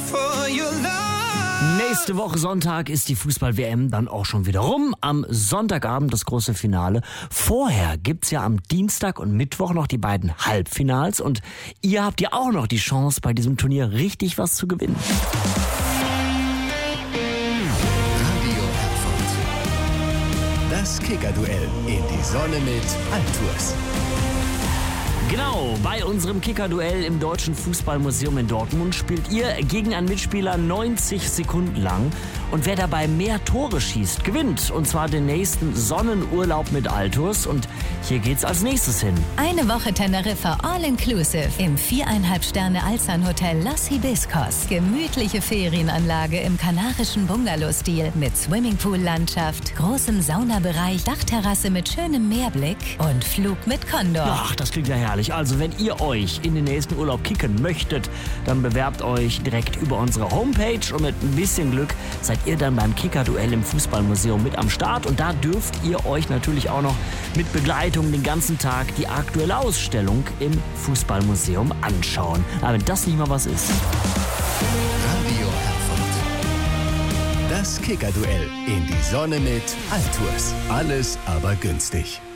Nächste Woche Sonntag ist die Fußball-WM dann auch schon wieder rum. Am Sonntagabend das große Finale. Vorher gibt's ja am Dienstag und Mittwoch noch die beiden Halbfinals. Und ihr habt ja auch noch die Chance, bei diesem Turnier richtig was zu gewinnen. Radio Erfurt. Das Kicker-Duell in die Sonne mit Altours. Genau, bei unserem Kicker-Duell im Deutschen Fußballmuseum in Dortmund spielt ihr gegen einen Mitspieler 90 Sekunden lang. Und wer dabei mehr Tore schießt, gewinnt. Und zwar den nächsten Sonnenurlaub mit Altours. Und hier geht's als nächstes hin. Eine Woche Teneriffa All-Inclusive im 4,5 Sterne Alzan-Hotel Los Hibiscos. Gemütliche Ferienanlage im kanarischen Bungalow-Stil mit Swimmingpool-Landschaft, großem Saunabereich, Dachterrasse mit schönem Meerblick und Flug mit Condor. Ach, das klingt ja herrlich. Also wenn ihr euch in den nächsten Urlaub kicken möchtet, dann bewerbt euch direkt über unsere Homepage und mit ein bisschen Glück seid ihr dann beim Kicker-Duell im Fußballmuseum mit am Start. Und da dürft ihr euch natürlich auch noch mit Begleitung den ganzen Tag die aktuelle Ausstellung im Fußballmuseum anschauen. Aber wenn das nicht mal was ist. Radio Erfurt. Das Kicker-Duell in die Sonne mit Altours. Alles aber günstig.